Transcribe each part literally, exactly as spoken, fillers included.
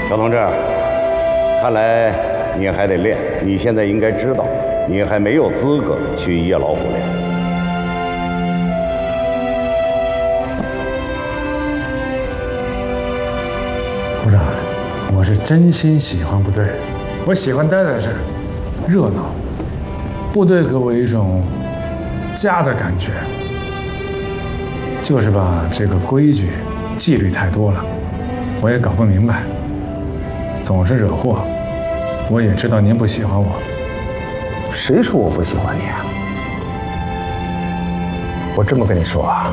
小同志，看来你还得练。你现在应该知道，你还没有资格去夜老虎练。 部长，我是真心喜欢部队，我喜欢待在这儿，热闹。部队给我一种家的感觉，就是吧，这个规矩、纪律太多了，我也搞不明白，总是惹祸。我也知道您不喜欢我， 谁说我不喜欢你啊？我这么跟你说啊，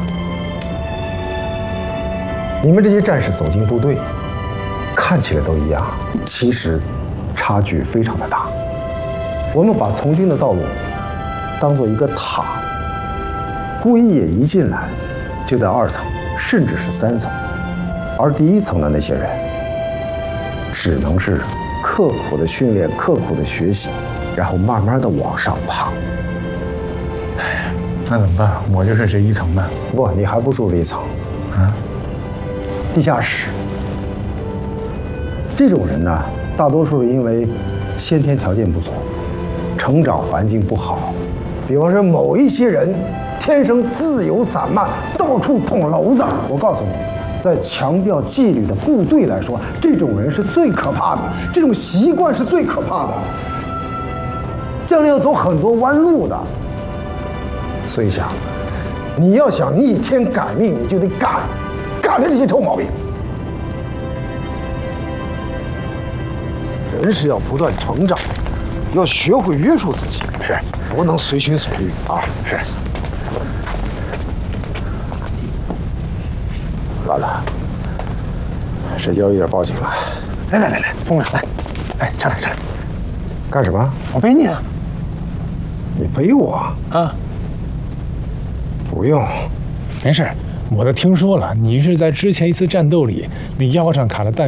你们这些战士走进部队。 看起来都一样，其实差距非常的大。我们把从军的道路当做一个塔，顾一野一进来就在二层，甚至是三层，而第一层的那些人只能是刻苦的训练、刻苦的学习，然后慢慢的往上爬。 哎，那怎么办？我就是这一层的。 不，你还不住这一层啊？ 地下室。 这种人呢，大多数是因为先天条件不足，成长环境不好。比方说，某一些人天生自由散漫，到处捅娄子。我告诉你，在强调纪律的部队来说，这种人是最可怕的，这种习惯是最可怕的，将来要走很多弯路的。所以想，你要想逆天改命，你就得改，改了这些臭毛病。 人是要不断成长，要学会约束自己，是不能随心所欲啊！是。完了，这幺一点报警了。 来来来来，风长来，来上来上来。 干什么？ 我背你啊！ 你背我啊？ 不用， 没事。我都听说了，你是在之前一次战斗里，你腰上卡了弹。